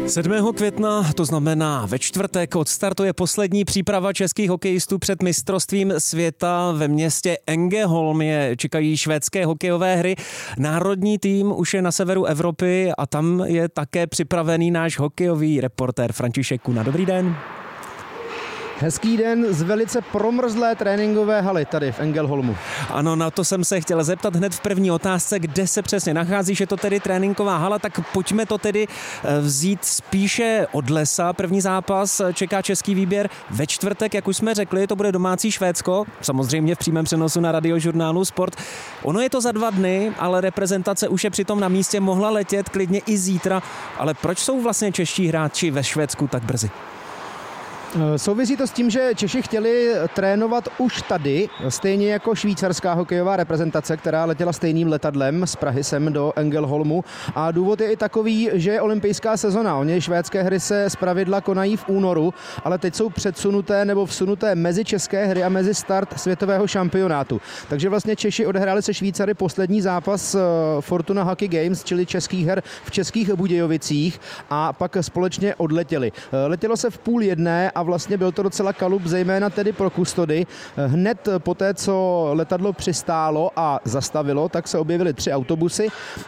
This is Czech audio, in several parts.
7. května, to znamená ve čtvrtek, odstartuje poslední příprava českých hokejistů před mistrovstvím světa ve městě Ängelholm. Čekají švédské hokejové hry. Národní tým už je na severu Evropy a tam je také připravený náš hokejový reportér František Kuna. Dobrý den. Hezký den z velice promrzlé tréninkové haly tady v Ängelholmu. Ano, na to jsem se chtěl zeptat hned v první otázce, kde se přesně nachází, že to tedy tréninková hala, tak pojďme to tedy vzít spíše od lesa. První zápas čeká český výběr ve čtvrtek, jak už jsme řekli, to bude domácí Švédsko, samozřejmě v přímém přenosu na Radiožurnálu Sport. Ono je to za 2 dny, ale reprezentace už je přitom na místě, mohla letět klidně i zítra, ale proč jsou vlastně čeští hráči ve Švédsku tak brzy? Souvisí to s tím, že Češi chtěli trénovat už tady, stejně jako švýcarská hokejová reprezentace, která letěla stejným letadlem z Prahy sem do Ängelholmu. A důvod je i takový, že je olympijská sezona. Oni švédské hry se zpravidla konají v únoru, ale teď jsou předsunuté nebo vsunuté mezi české hry a mezi start světového šampionátu. Takže vlastně Češi odehráli se Švýcary poslední zápas Fortuna Hockey Games, čili českých her v Českých Budějovicích, a pak společně odletěli. Letělo se v 12:30 a vlastně byl to docela kalup, zejména tedy pro kustody. Hned poté, co letadlo přistálo a zastavilo, tak se objevily 3 autobusy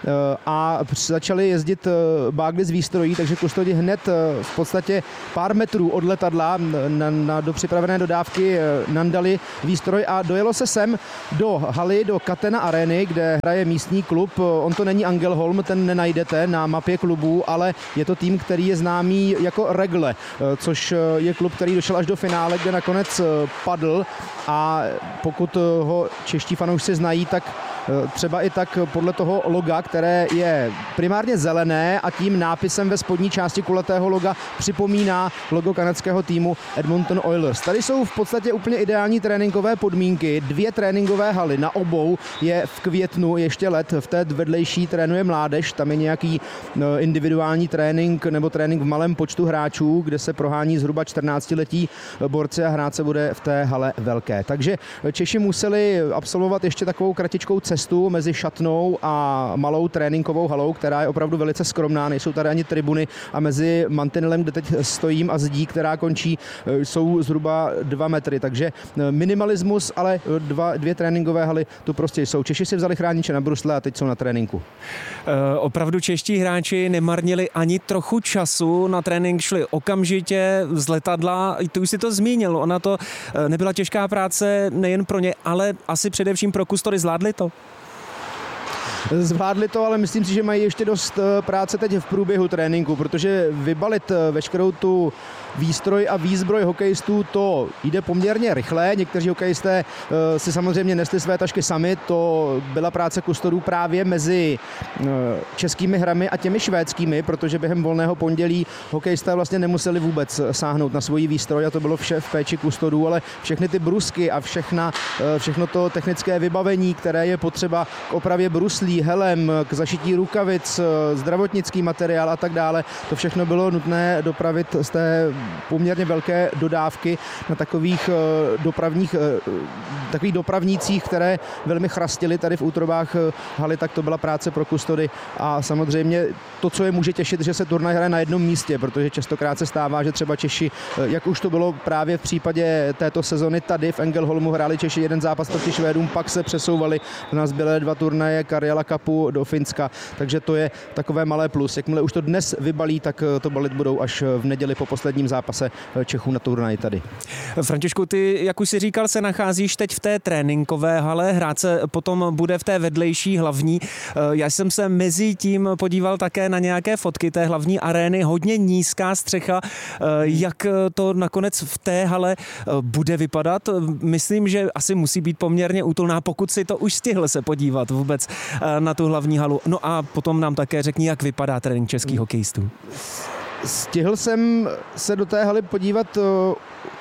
a začaly jezdit bágly z výstrojí, takže kustodi hned v podstatě pár metrů od letadla do připravené dodávky nandali výstroj a dojelo se sem do haly, do Catena Areny, kde hraje místní klub. On to není Ängelholm, ten nenajdete na mapě klubů, ale je to tým, který je známý jako Rögle, což je klub, který došel až do finále, kde nakonec padl, a pokud ho čeští fanoušci znají, tak třeba i tak podle toho loga, které je primárně zelené a tím nápisem ve spodní části kulatého loga připomíná logo kanadského týmu Edmonton Oilers. Tady jsou v podstatě úplně ideální tréninkové podmínky. 2 tréninkové haly, na obou je v květnu ještě let, v té vedlejší trénuje mládež, tam je nějaký individuální trénink nebo trénink v malém počtu hráčů, kde se prohání zhruba 14letí borci a hrát se bude v té hale velké. Takže Češi museli absolvovat ještě takovou kratičkou cestu mezi šatnou a malou tréninkovou halou, která je opravdu velice skromná, nejsou tady ani tribuny, a mezi mantinelem, kde teď stojím, a zdí, která končí, jsou zhruba 2 metry, takže minimalismus, ale 2 tréninkové haly tu prostě jsou. Češi si vzali chrániče na brusle a teď jsou na tréninku. Opravdu čeští hráči nemarnili ani trochu času, na trénink šli okamžitě z letadla, ty už si to zmínil, ona to nebyla těžká práce nejen pro ně, ale asi především pro kustody. Zvládli to? Zvládli to, ale myslím si, že mají ještě dost práce teď v průběhu tréninku, protože vybalit veškerou tu výstroj a výzbroj hokejistů, to jde poměrně rychle. Někteří hokejisté si samozřejmě nesli své tašky sami, to byla práce kustodů právě mezi českými hrami a těmi švédskými, protože během volného pondělí hokejisté vlastně nemuseli vůbec sáhnout na svoji výstroj a to bylo vše v péči kustodů, ale všechny ty brusky a všechno to technické vybavení, které je potřeba k opravě bruslí, helem, k zašití rukavic, zdravotnický materiál a tak dále, to všechno bylo nutné dopravit z té poměrně velké dodávky na takových dopravnících, které velmi chrastily tady v útrobách haly, tak to byla práce pro kustody. A samozřejmě to, co je může těšit, že se turnaj hraje na jednom místě, protože častokrát se stává, že třeba Češi, jak už to bylo právě v případě této sezony tady v Ängelholmu, hráli Češi jeden zápas proti Švédům, pak se přesouvali na zbylé 2 turnaje Karjala Cupu do Finska, takže to je takové malé plus. Jakmile už to dnes vybalí, tak to balit budou až v neděli po posledním zápase Čechů na turnaji tady. Františku, ty, jak už si říkal, se nacházíš teď v té tréninkové hale, hrát se potom bude v té vedlejší hlavní. Já jsem se mezi tím podíval také na nějaké fotky té hlavní arény, hodně nízká střecha. Jak to nakonec v té hale bude vypadat? Myslím, že asi musí být poměrně útulná, pokud si to už stihl se podívat vůbec na tu hlavní halu. No a potom nám také řekni, jak vypadá trénink českých hokejistů. Stihl jsem se do té haly podívat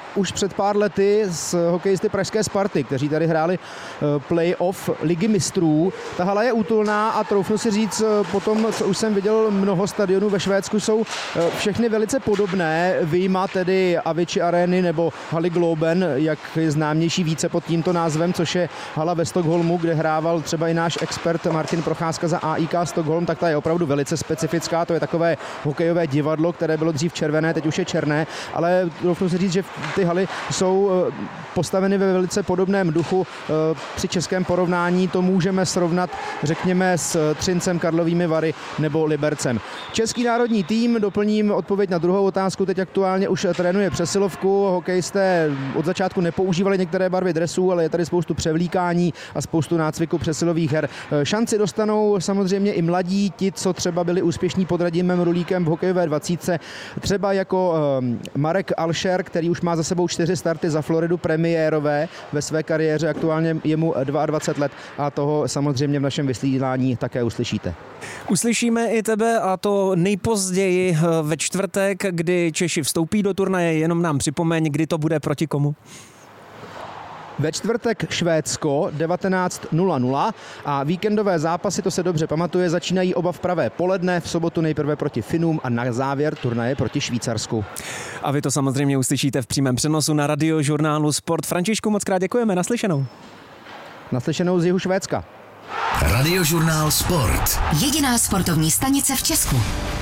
už před pár lety s hokejisty pražské Sparty, kteří tady hráli play-off ligy mistrů. Ta hala je útulná a troufnu si říct, po tom, co už jsem viděl mnoho stadionů ve Švédsku, jsou všechny velice podobné, vyjma tedy Avicii Areny nebo haly Globen, jak je známější více pod tímto názvem, což je hala ve Stockholmu, kde hrával třeba i náš expert Martin Procházka za AIK Stockholm, tak ta je opravdu velice specifická, to je takové hokejové divadlo, které bylo dřív červené, teď už je černé, ale troufnu si říct, že ty haly jsou postaveny ve velice podobném duchu. Při českém porovnání to můžeme srovnat, řekněme, s Třincem, Karlovými Vary nebo Libercem. Český národní tým, doplním odpověď na druhou otázku, teď aktuálně už trénuje přesilovku. Hokejisté od začátku nepoužívali některé barvy dresů, ale je tady spoustu převlíkání a spoustu nácviku přesilových her. Šanci dostanou samozřejmě i mladí, ti, co třeba byli úspěšní pod Radimem Rulíkem v hokejové 20, třeba jako Marek Alšer, který už má za sebou 4 starty za Floridu premiérové ve své kariéře, aktuálně je mu 22 let a toho samozřejmě v našem vysílání také uslyšíte. Uslyšíme i tebe, a to nejpozději ve čtvrtek, kdy Češi vstoupí do turnaje. Jenom nám připomeň, kdy to bude proti komu. Ve čtvrtek Švédsko 19:00 a víkendové zápasy, to se dobře pamatuje, začínají oba v pravé poledne, v sobotu nejprve proti Finům a na závěr turnaje proti Švýcarsku. A vy to samozřejmě uslyšíte v přímém přenosu na Radiožurnálu Sport. Františku, moc krát děkujeme, naslyšenou. Naslyšenou z jihu Švédska. Radiožurnál Sport. Jediná sportovní stanice v Česku.